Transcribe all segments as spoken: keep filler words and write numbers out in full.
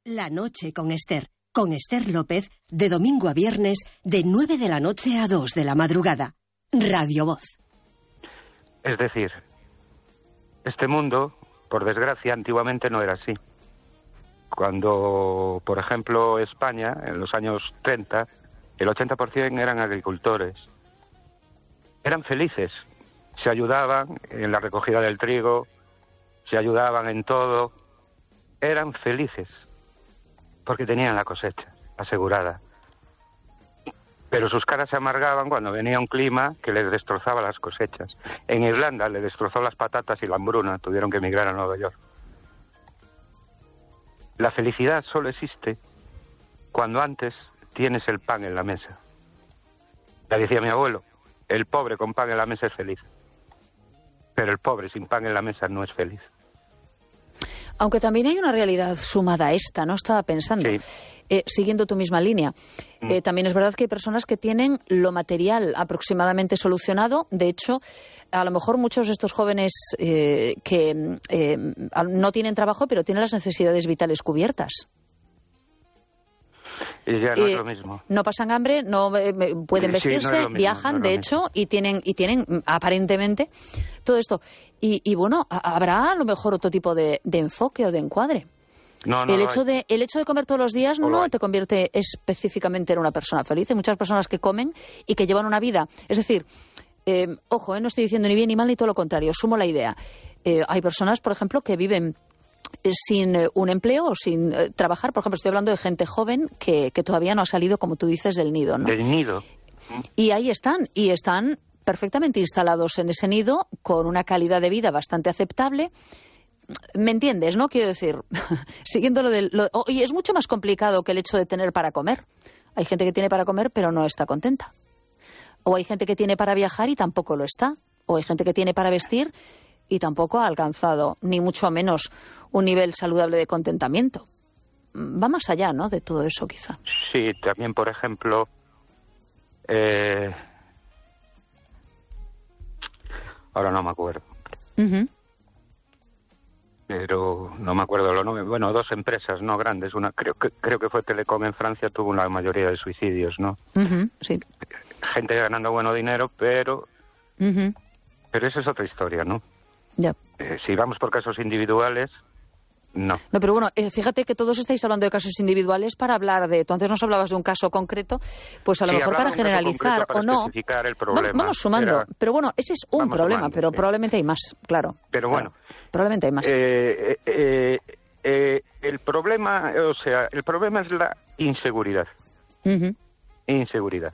La noche con Esther. Con Esther López, de domingo a viernes, de nueve de la noche a dos de la madrugada. Radio Voz. Es decir, este mundo, por desgracia, antiguamente no era así. Cuando, por ejemplo, España, en los años treinta, el ochenta por ciento eran agricultores. Eran felices. Se ayudaban en la recogida del trigo, se ayudaban en todo. Eran felices, porque tenían la cosecha asegurada. Pero sus caras se amargaban cuando venía un clima que les destrozaba las cosechas. En Irlanda le destrozó las patatas y la hambruna, tuvieron que emigrar a Nueva York. La felicidad solo existe cuando antes tienes el pan en la mesa. Ya decía mi abuelo, el pobre con pan en la mesa es feliz, pero el pobre sin pan en la mesa no es feliz. Aunque también hay una realidad sumada a esta, ¿no? Estaba pensando, sí. eh, siguiendo tu misma línea. Mm. Eh, también es verdad que hay personas que tienen lo material aproximadamente solucionado. De hecho, a lo mejor muchos de estos jóvenes eh, que eh, no tienen trabajo, pero tienen las necesidades vitales cubiertas. Y ya no eh, es lo mismo. No pasan hambre, no eh, pueden vestirse, sí, no mismo, viajan, no de hecho, mismo. y tienen y tienen aparentemente todo esto. Y, y bueno, habrá a lo mejor otro tipo de, de enfoque o de encuadre. No, no el, no hecho de, el hecho de comer todos los días no, no te convierte específicamente en una persona feliz. Hay muchas personas que comen y que llevan una vida. Es decir, eh, ojo, eh, no estoy diciendo ni bien ni mal ni todo lo contrario, sumo la idea. Eh, hay personas, por ejemplo, que viven sin eh, un empleo o sin eh, trabajar. Por ejemplo, estoy hablando de gente joven que, que todavía no ha salido, como tú dices, del nido, ¿no? Del nido. Y ahí están, y están perfectamente instalados en ese nido con una calidad de vida bastante aceptable. ¿Me entiendes, no? Quiero decir, siguiendo lo del... Lo, y es mucho más complicado que el hecho de tener para comer. Hay gente que tiene para comer pero no está contenta. O hay gente que tiene para viajar y tampoco lo está. O hay gente que tiene para vestir y tampoco ha alcanzado, ni mucho menos, un nivel saludable de contentamiento. Va más allá, ¿no?, de todo eso, quizá. Sí, también, por ejemplo, eh... ahora no me acuerdo. Uh-huh. Pero no me acuerdo los nombres. Bueno, dos empresas, no grandes. Una creo que creo que fue Telecom en Francia, tuvo la mayoría de suicidios, ¿no? Uh-huh, sí. Gente ganando bueno dinero, pero... Uh-huh. Pero eso es otra historia, ¿no? Ya. Eh, si vamos por casos individuales, no. No, pero bueno, eh, fíjate que todos estáis hablando de casos individuales para hablar de... Tú antes nos hablabas de un caso concreto, pues a lo sí, mejor para generalizar para o no... El problema. Vamos sumando. Era... Pero bueno, ese es un vamos problema, sumando, pero sí. probablemente hay más, claro. Pero bueno... Claro, probablemente hay más. Eh, eh, eh, eh, el problema, o sea, el problema es la inseguridad. Uh-huh. Inseguridad.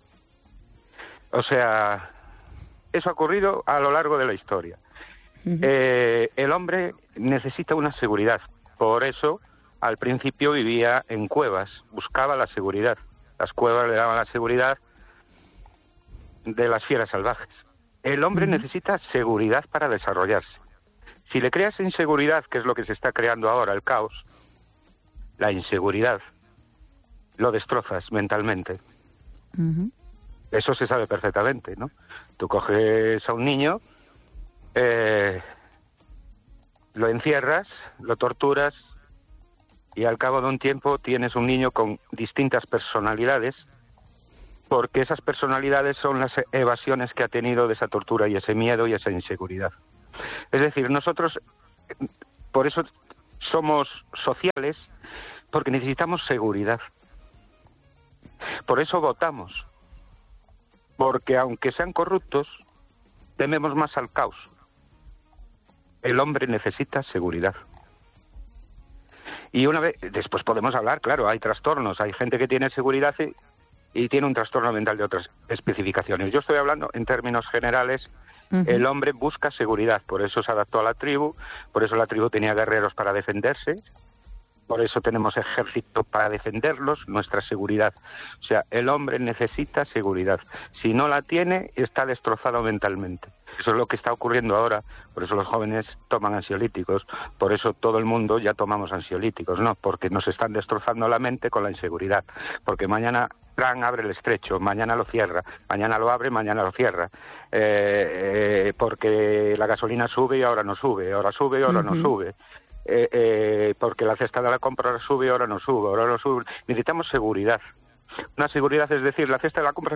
O sea, eso ha ocurrido a lo largo de la historia. Uh-huh. Eh, el hombre necesita una seguridad. Por eso, al principio vivía en cuevas, buscaba la seguridad. Las cuevas le daban la seguridad de las fieras salvajes. El hombre uh-huh. necesita seguridad para desarrollarse. Si le creas inseguridad, que es lo que se está creando ahora, el caos, la inseguridad, lo destrozas mentalmente. Uh-huh. Eso se sabe perfectamente, ¿no? Tú coges a un niño, eh, lo encierras, lo torturas y al cabo de un tiempo tienes un niño con distintas personalidades, porque esas personalidades son las evasiones que ha tenido de esa tortura y ese miedo y esa inseguridad. Es decir, nosotros, por eso somos sociales, porque necesitamos seguridad. Por eso votamos, porque aunque sean corruptos, tememos más al caos. El hombre necesita seguridad. Y una vez, después podemos hablar, claro, hay trastornos, hay gente que tiene seguridad y, y tiene un trastorno mental de otras especificaciones. Yo estoy hablando en términos generales. Uh-huh. El hombre busca seguridad, por eso se adaptó a la tribu, por eso la tribu tenía guerreros para defenderse, por eso tenemos ejército para defenderlos, nuestra seguridad. O sea, el hombre necesita seguridad. Si no la tiene, está destrozado mentalmente. Eso es lo que está ocurriendo ahora, por eso los jóvenes toman ansiolíticos, por eso todo el mundo ya tomamos ansiolíticos, ¿no? Porque nos están destrozando la mente con la inseguridad, porque mañana Trump abre el estrecho, mañana lo cierra, mañana lo abre, mañana lo cierra, eh, eh, porque la gasolina sube y ahora no sube, ahora sube y ahora uh-huh. no sube. eh, eh, porque la cesta de la compra sube, ahora no sube, ahora no sube. Necesitamos seguridad. Una seguridad, es decir, la cesta de la compra